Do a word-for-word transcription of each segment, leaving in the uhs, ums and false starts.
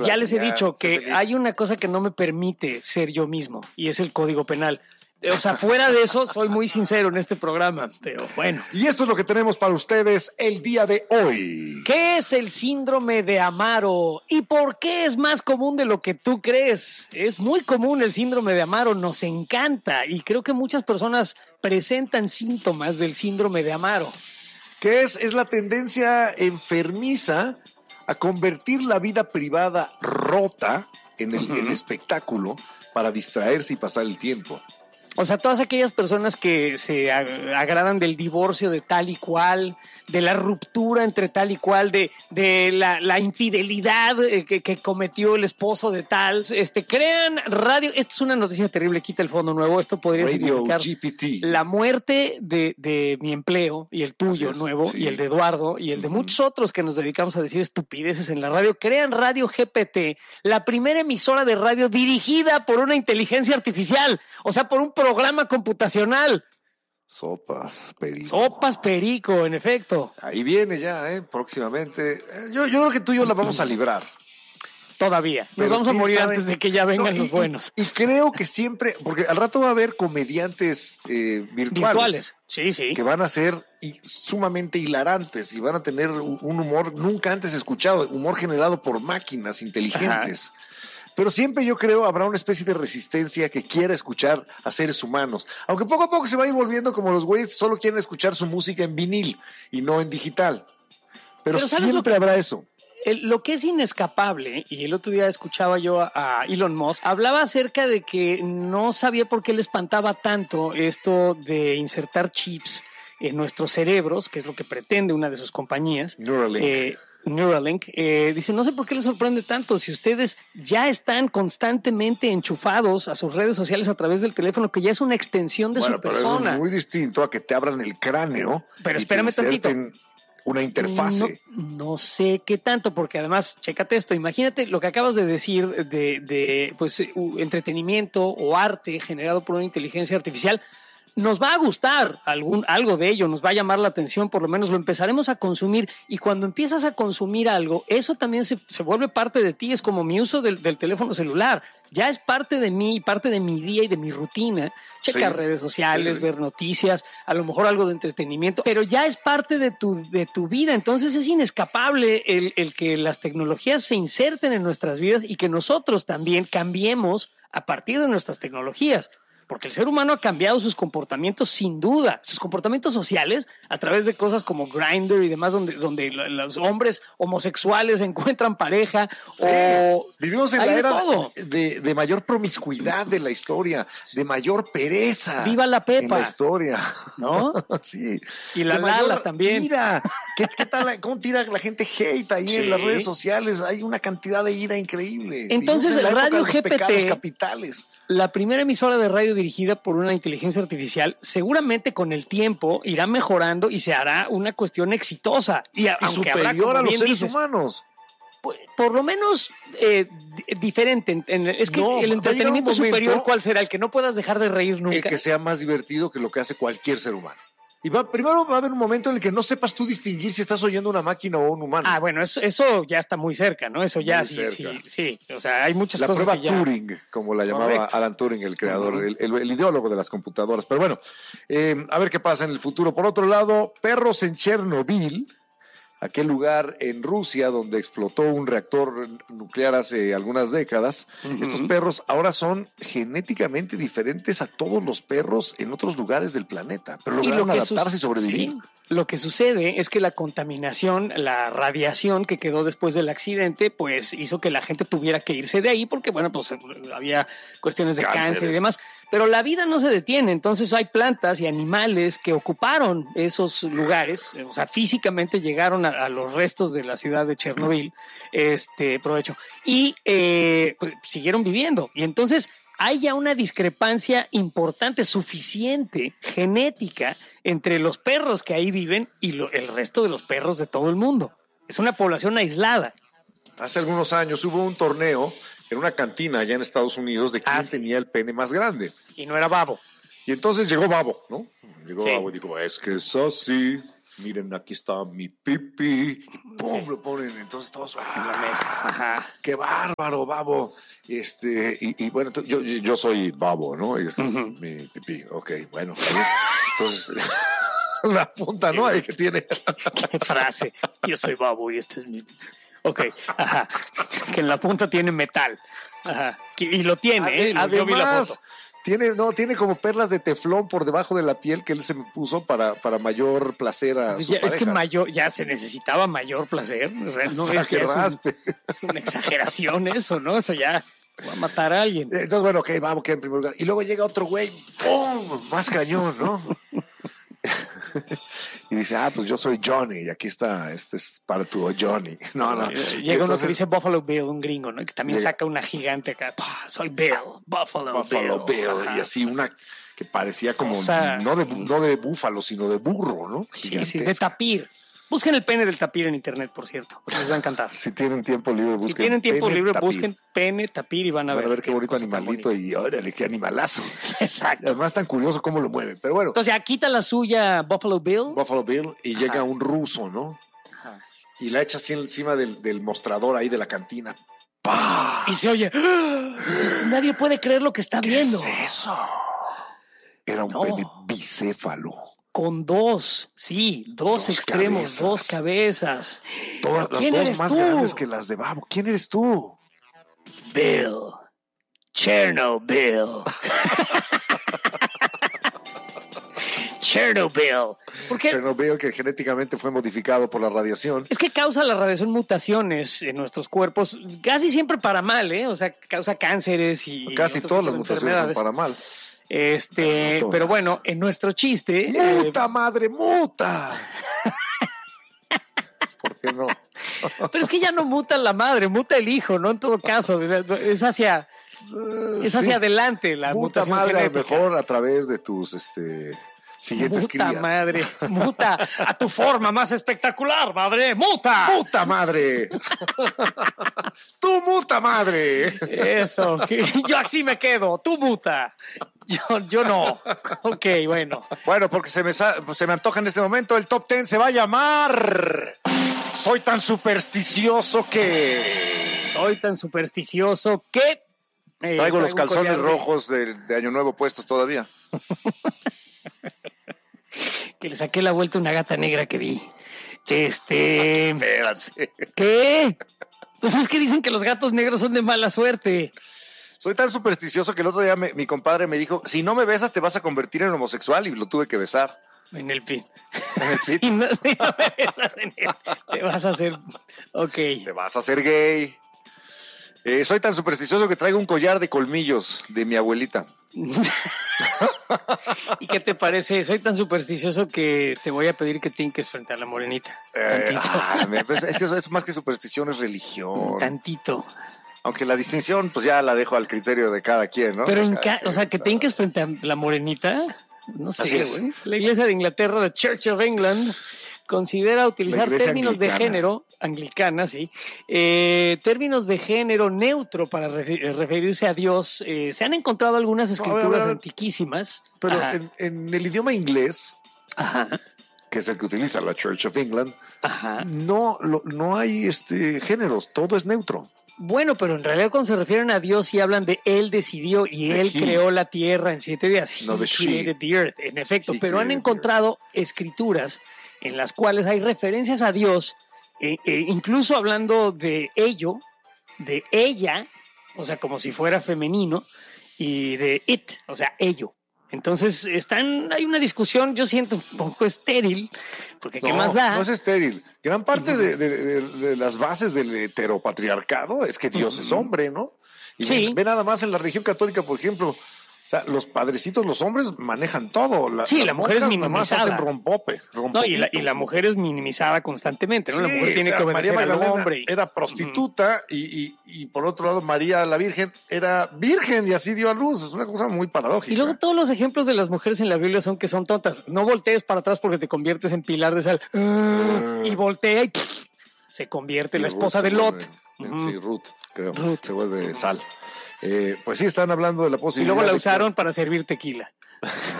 Ya les he dicho que hay una cosa que no me permite ser yo mismo y es el Código Penal. O sea, fuera de eso, soy muy sincero en este programa, pero bueno. Y esto es lo que tenemos para ustedes el día de hoy. ¿Qué es el síndrome de Amaro? ¿Y por qué es más común de lo que tú crees? Es muy común el síndrome de Amaro, nos encanta y creo que muchas personas presentan síntomas del síndrome de Amaro. ¿Qué es? Es la tendencia enfermiza a convertir la vida privada rota en el, uh-huh. el espectáculo para distraerse y pasar el tiempo. O sea, todas aquellas personas que se agradan del divorcio de tal y cual, de la ruptura entre tal y cual, de, de la, la infidelidad que, que cometió el esposo de tal, este, crean radio. Esto es una noticia terrible, quita el fondo nuevo. Esto podría radio significar G P T. La muerte de, de mi empleo y el tuyo es, nuevo, sí. y el de Eduardo y el de uh-huh. muchos otros que nos dedicamos a decir estupideces en la radio. Crean Radio G P T, la primera emisora de radio dirigida por una inteligencia artificial, o sea, por un programa computacional. Sopas Perico. Sopas Perico, en efecto. Ahí viene ya, ¿eh? Próximamente. Yo, yo creo que tú y yo la vamos a librar. Todavía. Nos Pero vamos a morir sabe? antes de que ya vengan no, y, los buenos. Y, y creo que siempre, porque al rato va a haber comediantes eh, virtuales. Virtuales, sí, sí. Que van a ser y, sumamente hilarantes y van a tener un humor nunca antes escuchado, humor generado por máquinas inteligentes. Ajá. Pero siempre yo creo habrá una especie de resistencia que quiera escuchar a seres humanos. Aunque poco a poco se va a ir volviendo como los güeyes solo quieren escuchar su música en vinil y no en digital. Pero, Pero siempre que, habrá eso. El, lo que es inescapable, y el otro día escuchaba yo a, a Elon Musk, hablaba acerca de que no sabía por qué le espantaba tanto esto de insertar chips en nuestros cerebros, que es lo que pretende una de sus compañías. Neuralink. Eh, Neuralink, eh, dice, no sé por qué les sorprende tanto si ustedes ya están constantemente enchufados a sus redes sociales a través del teléfono, que ya es una extensión de bueno, su pero persona. Eso es muy distinto a que te abran el cráneo. Pero espérame tantito. Una interfase. No, no sé qué tanto, porque además, chécate esto, imagínate lo que acabas de decir de, de pues, uh, entretenimiento o arte generado por una inteligencia artificial. Nos va a gustar algún, algo de ello, nos va a llamar la atención, por lo menos lo empezaremos a consumir, y cuando empiezas a consumir algo, eso también se, se vuelve parte de ti, es como mi uso del, del teléfono celular, ya es parte de mí, parte de mi día y de mi rutina, checar sí, redes sociales, sí. ver noticias, a lo mejor algo de entretenimiento, pero ya es parte de tu, de tu vida, entonces es inescapable el, el que las tecnologías se inserten en nuestras vidas y que nosotros también cambiemos a partir de nuestras tecnologías. Porque el ser humano ha cambiado sus comportamientos sin duda, sus comportamientos sociales a través de cosas como Grindr y demás, donde, donde los hombres homosexuales encuentran pareja sí. o... Vivimos en la era de, de mayor promiscuidad de la historia, de mayor pereza. ¡Viva la Pepa! En la historia. ¿No? Sí. Y la Lala también. Mira, ¿qué, qué tal, ¿cómo tira la gente hate ahí sí. en las redes sociales? Hay una cantidad de ira increíble. Entonces el Radio G P T, capitales. La primera emisora de radio dirigida por una inteligencia artificial, seguramente con el tiempo irá mejorando y se hará una cuestión exitosa. Y, a, y superior habrá, a los seres dices, humanos. Por, por lo menos eh, diferente. En, es que no, el entretenimiento superior, ¿cuál será? El que no puedas dejar de reír nunca. El que sea más divertido que lo que hace cualquier ser humano. Y va, primero va a haber un momento en el que no sepas tú distinguir si estás oyendo una máquina o un humano. Ah, bueno, eso, eso ya está muy cerca, ¿no? Eso ya sí, sí, sí. O sea, hay muchas la cosas prueba que ya... Turing, como la llamaba Correcto. Alan Turing, el creador, uh-huh. el, el, el ideólogo de las computadoras. Pero bueno, eh, a ver qué pasa en el futuro. Por otro lado, perros en Chernobyl, aquel lugar en Rusia donde explotó un reactor nuclear hace algunas décadas. Uh-huh. Estos perros ahora son genéticamente diferentes a todos los perros en otros lugares del planeta, pero lograron adaptarse y sobrevivir. Sí. Lo que sucede es que la contaminación, la radiación que quedó después del accidente, pues hizo que la gente tuviera que irse de ahí porque, bueno, pues había cuestiones de Cánceres. cáncer y demás. Pero la vida no se detiene, entonces hay plantas y animales que ocuparon esos lugares, o sea, físicamente llegaron a, a los restos de la ciudad de Chernobyl, este, provecho, y eh, pues, siguieron viviendo. Y entonces hay ya una discrepancia importante, suficiente, genética, entre los perros que ahí viven y lo, el resto de los perros de todo el mundo. Es una población aislada. Hace algunos años hubo un torneo en una cantina allá en Estados Unidos de quién ah, sí. tenía el pene más grande. Y no era Babo. Y entonces llegó Babo, ¿no? Llegó sí. Babo y dijo, es que es así. miren, aquí está mi pipí, pum, sí. Lo ponen, entonces todos, ¡ah! En la mesa. Ajá. ¡Qué bárbaro, Babo! Este, y, y bueno, yo, yo soy Babo, ¿no? Y este uh-huh. es mi pipí, ok, bueno, entonces... La punta, ¿no? Ahí que tiene. ¿Qué frase? Yo soy Babo y este es mi... Ok, ajá. Que en la punta tiene metal. Ajá. Y lo tiene, ¿eh? Además, yo vi la foto. Tiene, no, tiene como perlas de teflón por debajo de la piel que él se puso para, para mayor placer a sus ya, parejas. Es que mayor, ya se necesitaba mayor placer. No es que es, un, es una exageración eso, ¿no? Eso ya va a matar a alguien. Entonces, bueno, ok, vamos, que en primer lugar. Y luego llega otro güey, ¡pum! Más cañón, ¿no? Y dice, ah, pues yo soy Johnny y aquí está, este es para tu Johnny. No, no. Llega Entonces, uno que dice Buffalo Bill, un gringo, ¿no? Que también llega, saca una gigante acá. Soy Bill, Buffalo, Buffalo Bill. Bill. Y así una que parecía como, o sea, no, de, no de búfalo, sino de burro, ¿no? Sí, sí, de tapir. Busquen el pene del tapir en internet, por cierto. Les va a encantar. Si tienen tiempo libre, busquen. Si tienen tiempo libre, tapir. busquen pene tapir y van a van ver. a ver qué, qué bonito animalito y órale, qué animalazo. Exacto. Y además tan curioso cómo lo mueve. Pero bueno. Entonces ya quita la suya Buffalo Bill. Buffalo Bill y Ajá. llega un ruso, ¿no? Ajá. Y la echa así encima del, del mostrador ahí de la cantina. ¡Pah! Y se oye. Nadie puede creer lo que está ¿Qué viendo. ¿Qué es eso? Era un no. pene bicéfalo. Con dos, sí, dos, dos extremos, cabezas. dos cabezas. Todas las dos más tú? grandes que las de Babo. ¿Quién eres tú? Bill. Chernobyl. Chernobyl. ¿Por qué? Chernobyl, que genéticamente fue modificado por la radiación. Es que causa la radiación mutaciones en nuestros cuerpos, casi siempre para mal, ¿eh? O sea, causa cánceres y... Casi todas las mutaciones son para mal. Este, no, pero bueno, en nuestro chiste. ¡Muta, eh, madre, muta! ¿Por qué no? Pero es que ya no muta la madre, muta el hijo, ¿no? En todo caso, es hacia, es hacia sí. adelante la muta mutación madre, genética. A lo mejor a través de tus este, siguientes muta crías. Muta madre, muta a tu forma más espectacular, madre, muta. ¡Muta madre! ¡Tú muta madre! Eso, yo así me quedo, tú muta. Yo, yo no. Ok, bueno. Bueno, porque se me, se me antoja en este momento. El top ten se va a llamar Soy tan supersticioso que... Soy tan supersticioso que... Eh, traigo, traigo los calzones rojos de, de Año Nuevo puestos todavía. Que le saqué la vuelta a una gata negra que vi. Este... Espérate. ¿Qué? Pues es que dicen que los gatos negros son de mala suerte. Soy tan supersticioso que el otro día me, mi compadre me dijo, si no me besas te vas a convertir en homosexual, y lo tuve que besar. En el pit. En el pit. Si no, si no me besas en el, te vas a hacer... Ok. Te vas a hacer gay. Eh, soy tan supersticioso que traigo un collar de colmillos de mi abuelita. ¿Y qué te parece? Soy tan supersticioso que te voy a pedir que tinques frente a la morenita. Eh, ah, pues, es que eso es más que superstición, es religión. Tantito. Aunque la distinción, pues ya la dejo al criterio de cada quien, ¿no? Pero, en cada ca- o sea, que te hinques frente a la morenita, no sé, güey. La Iglesia de Inglaterra, the Church of England, considera utilizar términos anglicana. de género, anglicana, sí, eh, términos de género neutro para re- referirse a Dios. Eh, se han encontrado algunas escrituras no, a ver, a ver. antiquísimas. Pero en, en el idioma inglés, Ajá. que es el que utiliza la Church of England, Ajá. no, lo, no hay este, géneros, todo es neutro. Bueno, pero en realidad cuando se refieren a Dios sí hablan de Él decidió y de Él he. creó la tierra en siete días. No, He created the earth, en efecto. He pero han encontrado escrituras en las cuales hay referencias a Dios, eh, eh, incluso hablando de ello, de ella, o sea, como si fuera femenino, y de it, o sea, ello. Entonces, están, hay una discusión, yo siento un poco estéril, porque ¿qué no, más da? No es estéril. Gran parte de, de, de, de las bases del heteropatriarcado es que Dios uh-huh. es hombre, ¿no? Y sí. ve, ve nada más en la religión católica, por ejemplo, o sea, los padrecitos, los hombres manejan todo. La, sí, la mujer es minimizada. Hacen rompope, no, y la, y la mujer es minimizada constantemente, ¿no? Sí, la mujer tiene o sea, que obedecer María al hombre. Era prostituta uh-huh. y, y, y por otro lado María la Virgen era virgen y así dio a luz. Es una cosa muy paradójica. Y luego todos los ejemplos de las mujeres en la Biblia son que son tontas. No voltees para atrás porque te conviertes en pilar de sal. Uh, y voltea y pff, se convierte en la esposa de Lot. Vuelve, uh-huh. Sí, Ruth, creo. Ruth. Se vuelve sal. Eh, pues sí, están hablando de la posibilidad. Y luego la usaron que... para servir tequila.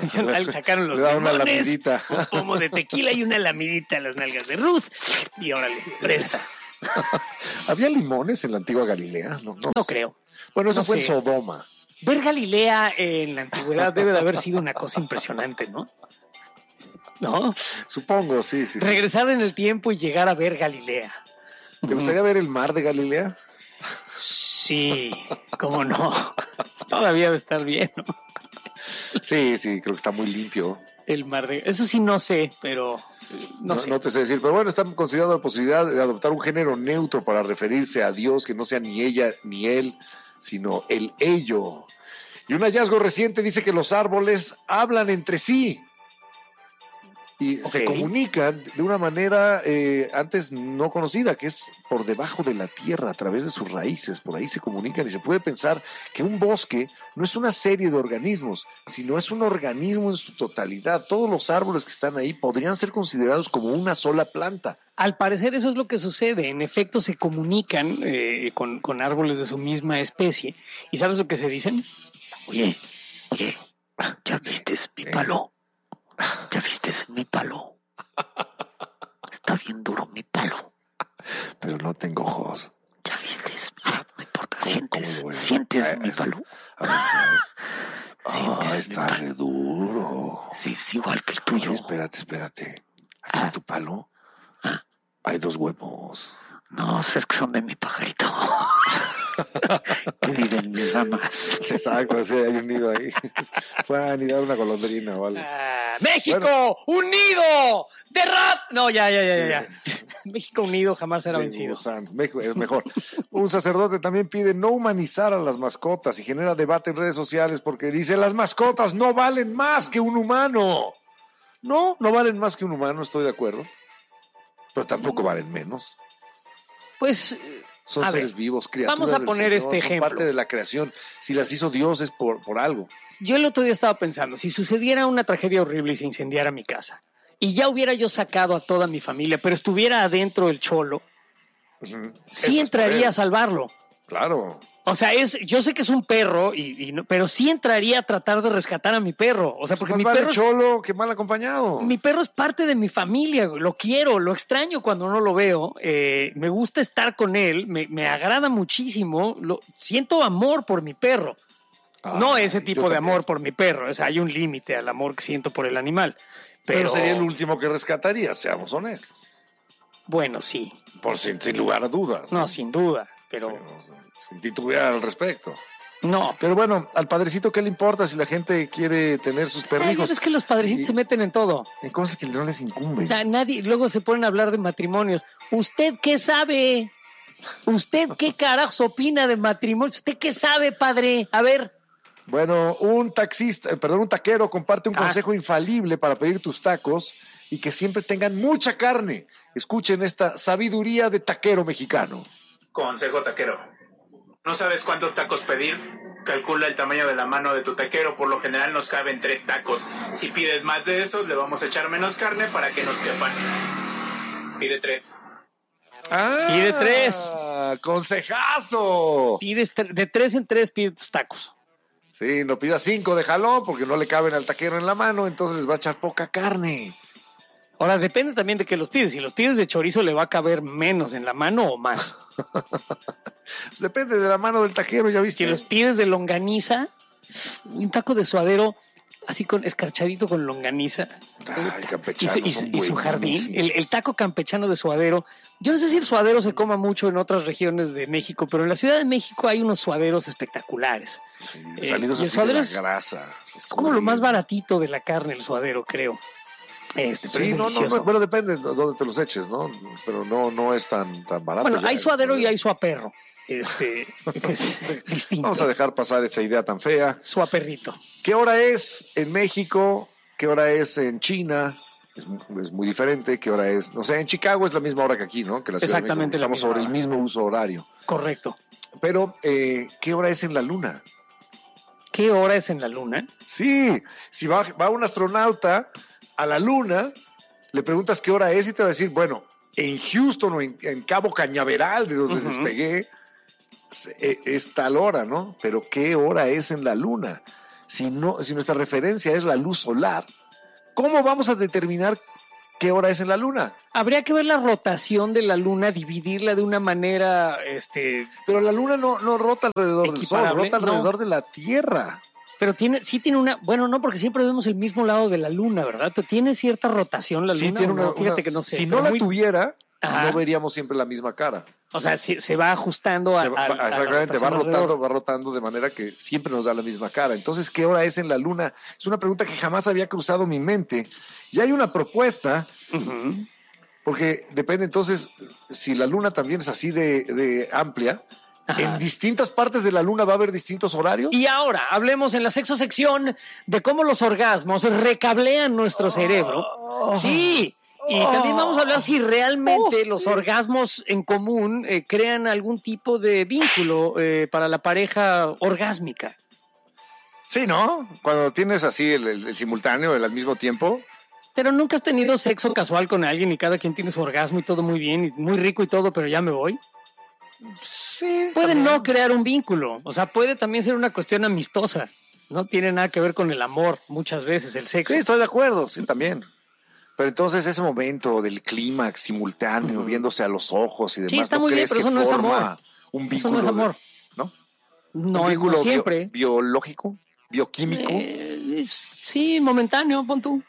Sacaron los limones, un pomo de tequila y una lamidita a las nalgas de Ruth. Y órale, presta. ¿Había limones en la antigua Galilea? No, no, no sé. creo. Bueno, eso no fue sé. en Sodoma. Ver Galilea en la antigüedad debe de haber sido una cosa impresionante, ¿no? ¿No? Supongo, sí, sí. Regresar en el tiempo y llegar a ver Galilea. ¿Te gustaría ver el mar de Galilea? Sí, cómo no. Todavía debe estar bien, ¿no? Sí, sí, creo que está muy limpio. El mar de... Eso sí no sé, pero no, no sé. No te sé decir, pero bueno, están considerando la posibilidad de adoptar un género neutro para referirse a Dios, que no sea ni ella ni él, sino el ello. Y un hallazgo reciente dice que los árboles hablan entre sí y okay. se comunican de una manera eh, antes no conocida, que es por debajo de la tierra, a través de sus raíces. Por ahí se comunican y se puede pensar que un bosque no es una serie de organismos, sino es un organismo en su totalidad. Todos los árboles que están ahí podrían ser considerados como una sola planta. Al parecer eso es lo que sucede. En efecto se comunican eh, con, con árboles de su misma especie. ¿Y sabes lo que se dicen? Oye, oye, ¿ya viste mi palo? ¿Ya viste mi palo? Está bien duro mi palo. Pero no tengo ojos. ¿Ya viste? Ah, no importa. ¿Sientes, ¿cómo ¿sientes a, mi palo? A ver, a ver. ¿Sientes Ah, está re duro. Sí, es igual que el tuyo. Oye, espérate, espérate. Aquí ah. en tu palo ah. hay dos huevos. No, es que son de mi pajarito. Que vive en mis ramas. Exacto, sí, hay un nido ahí. Fue a anidar una golondrina o algo. Ah, ¡México! Bueno. ¡Un nido! ¡De rat! No, ya, ya, ya, ya. México unido jamás será vencido. México es mejor. Un sacerdote también pide no humanizar a las mascotas y genera debate en redes sociales porque dice: las mascotas no valen más que un humano. No, no valen más que un humano, estoy de acuerdo. Pero tampoco valen menos. Pues... Son a seres ver, vivos, criaturas vamos a del poner Señor, este son ejemplo. parte de la creación. Si las hizo Dios es por, por algo. Yo el otro día estaba pensando, si sucediera una tragedia horrible y se incendiara mi casa, y ya hubiera yo sacado a toda mi familia, pero estuviera adentro el cholo, uh-huh. sí entraría a salvarlo. Claro. O sea, es, yo sé que es un perro, y, y no, pero sí entraría a tratar de rescatar a mi perro. O sea, porque pues mi vale perro. Cholo, que mal acompañado. Mi perro es parte de mi familia, lo quiero, lo extraño cuando no lo veo. Eh, me gusta estar con él, me, me agrada muchísimo. Lo, siento amor por mi perro. Ay, no ese tipo de amor por mi perro. O sea, hay un límite al amor que siento por el animal. Pero, pero sería el último que rescataría, seamos honestos. Bueno, sí. Por sin, sin lugar a dudas. No, no sin duda, pero. Sí, sin titubear al respecto. No. Pero bueno, al padrecito, ¿qué le importa si la gente quiere tener sus perrijos? Es que los padrecitos y, se meten en todo. En cosas que no les incumben. Na, nadie, luego se ponen a hablar de matrimonios. ¿Usted qué sabe? ¿Usted qué carajos opina de matrimonios? ¿Usted qué sabe, padre? A ver. Bueno, un taxista, perdón, un taquero comparte un ah. consejo infalible para pedir tus tacos y que siempre tengan mucha carne. Escuchen esta sabiduría de taquero mexicano. Consejo taquero. ¿No sabes cuántos tacos pedir? Calcula el tamaño de la mano de tu taquero. Por lo general nos caben tres tacos. Si pides más de esos, le vamos a echar menos carne para que nos quepan. Pide tres. Ah, pide tres. ¡Consejazo! Pides de tres en tres, pide tus tacos. Sí, no pidas cinco de jalón porque no le caben al taquero en la mano, entonces les va a echar poca carne. Ahora, depende también de qué los pides. Si los pides de chorizo, ¿le va a caber menos en la mano o más? Pues depende de la mano del taquero, ya viste. Si los pides de longaniza, un taco de suadero, así con escarchadito con longaniza. Ay, campechano. Y, su, y, y su jardín, el, el taco campechano de suadero. Yo no sé si el suadero se coma mucho en otras regiones de México, pero en la Ciudad de México hay unos suaderos espectaculares. Sí, salidos eh, así de la es, grasa. Es como lo más baratito de la carne, el suadero, creo. Este, pero sí, es no, delicioso. no, bueno, depende de dónde te los eches, ¿no? Pero no, no es tan, tan barato. Bueno, ya, hay suadero y hay suaperro. Este, es distinto. Vamos a dejar pasar esa idea tan fea. Suaperrito. ¿Qué hora es en México? ¿Qué hora es en China? Es, es muy diferente. ¿Qué hora es? No sé, en Chicago es la misma hora que aquí, ¿no? Que la Ciudad Exactamente. De México. Estamos sobre hora. el mismo uso horario. Correcto. Pero, eh, ¿qué hora es en la Luna? ¿Qué hora es en la Luna? Sí, si va, va un astronauta a la Luna, le preguntas qué hora es y te va a decir, bueno, en Houston o en, en Cabo Cañaveral, de donde uh-huh. despegué, es, es tal hora, ¿no? Pero ¿qué hora es en la Luna? si, no, si nuestra referencia es la luz solar, ¿cómo vamos a determinar qué hora es en la luna? Habría que ver la rotación de la luna, dividirla de una manera, este... Pero la luna no, no rota alrededor del sol, rota alrededor no. de la Tierra. Pero tiene, sí tiene una, bueno, no, porque siempre vemos el mismo lado de la luna, ¿verdad? Pero tiene cierta rotación la sí, luna. Tiene una, no? Fíjate una, que no sé. Si no la muy... tuviera, Ajá. no veríamos siempre la misma cara. O sea, se, se va ajustando a, se va, a, exactamente, a va rotando, alrededor. va rotando de manera que siempre nos da la misma cara. Entonces, ¿qué hora es en la luna? Es una pregunta que jamás había cruzado mi mente. Y hay una propuesta, uh-huh. porque depende entonces, si la luna también es así de, de amplia, Ajá. en distintas partes de la luna va a haber distintos horarios. Y ahora, hablemos en la sexo sección de cómo los orgasmos recablean nuestro cerebro. Oh. Sí. Y también vamos a hablar si realmente oh, sí. los orgasmos en común eh, crean algún tipo de vínculo eh, para la pareja orgásmica. Sí, ¿no? Cuando tienes así el, el, el simultáneo, el al mismo tiempo. Pero nunca has tenido sexo casual con alguien y cada quien tiene su orgasmo y todo muy bien, y muy rico y todo, pero ya me voy. Sí. Puede también. no crear un vínculo, o sea, puede también ser una cuestión amistosa. No tiene nada que ver con el amor, muchas veces, el sexo. Sí, estoy de acuerdo, sí, también. Pero entonces ese momento del clímax simultáneo, uh-huh. viéndose a los ojos y demás, sí, está ¿no muy crees bien, pero que eso no forma es amor. un vínculo? Eso no es amor. De, ¿no? No, ¿Un vínculo no siempre. Bio, biológico? ¿Bioquímico? Eh, sí, momentáneo, pon tú.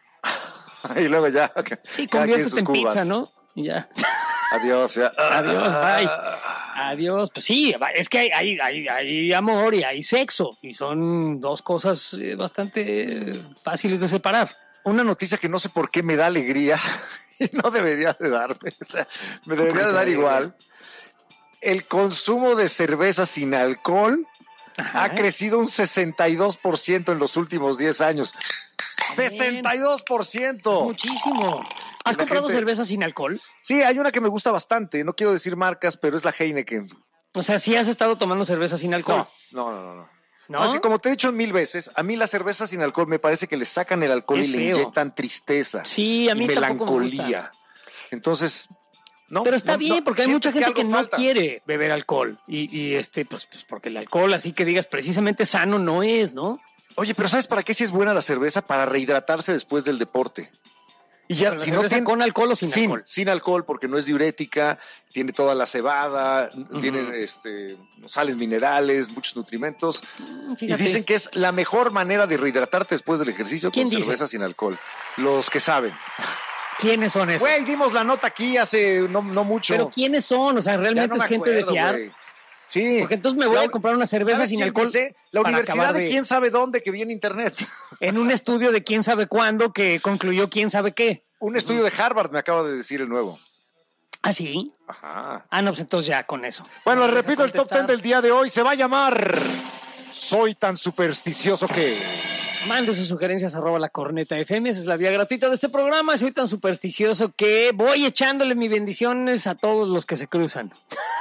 Y luego ya. Okay. Y conviértete en cubas. Pizza, ¿no? Y ya. Adiós, ya. Adiós, bye. Adiós. Pues sí, es que hay, hay, hay, hay amor y hay sexo. Y son dos cosas bastante fáciles de separar. Una noticia que no sé por qué me da alegría y no debería de darme, o sea, me debería de dar igual. El consumo de cerveza sin alcohol Ajá. ha crecido un sesenta y dos por ciento en los últimos diez años. Bien. sesenta y dos por ciento. Muchísimo. ¿Has comprado gente... cerveza sin alcohol? Sí, hay una que me gusta bastante. No quiero decir marcas, pero es la Heineken. O sea, ¿sí has estado tomando cerveza sin alcohol? No, no, no, no. ¿No? Así como te he dicho mil veces, a mí la cerveza sin alcohol me parece que le sacan el alcohol es y feo. le inyectan tristeza. Sí, a mí y melancolía. Entonces, no. Pero está no, bien, no, porque hay mucha gente que, que no falta. quiere beber alcohol. Y, y este, pues, pues porque el alcohol, así que digas precisamente sano, no es, ¿no? Oye, pero ¿sabes para qué sí es buena la cerveza? Para rehidratarse después del deporte. Y ya, pero si no tiene, con alcohol o sin, sin alcohol. Sin alcohol, porque no es diurética, tiene toda la cebada, uh-huh. tiene este, sales minerales, muchos nutrimentos. Fíjate. Y dicen que es la mejor manera de rehidratarte después del ejercicio con dice? cerveza sin alcohol. Los que saben. ¿Quiénes son esos? Güey, dimos la nota aquí hace no, no mucho. Pero ¿quiénes son? O sea, ¿realmente no es gente acuerdo, de fiar? Wey. Sí. Porque entonces me voy la, a comprar una cerveza sin alcohol. Dice? La universidad de... de quién sabe dónde que vi en internet. En un estudio de quién sabe cuándo que concluyó quién sabe qué. Un estudio de Harvard me acaba de decir el nuevo. ¿Ah, sí? Ajá. Ah, no, pues entonces ya con eso. Bueno, les repito, el top ten del día de hoy se va a llamar Soy tan supersticioso que... Mande sus sugerencias arroba la corneta F M, esa es la vía gratuita de este programa. Soy tan supersticioso que voy echándole mis bendiciones a todos los que se cruzan.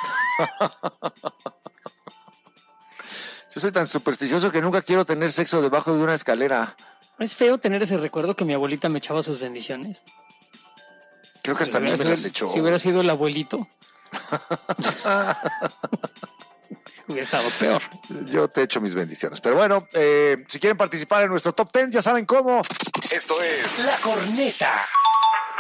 Yo soy tan supersticioso que nunca quiero tener sexo debajo de una escalera. Es feo tener ese recuerdo que mi abuelita me echaba sus bendiciones. Creo que hasta a mí me las echó. Si hubiera sido el abuelito. Hubiera estado peor. Yo te echo mis bendiciones. Pero bueno, eh, si quieren participar en nuestro top ten, ya saben cómo. Esto es La Corneta.